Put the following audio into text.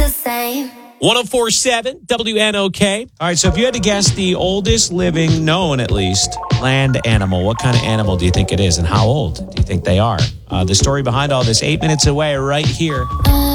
the same. 1047 WNOK. All right, so if you had to guess the oldest living, known at least, land animal, what kind of animal do you think it is and how old do you think they are? The story behind all this, 8 minutes away right here.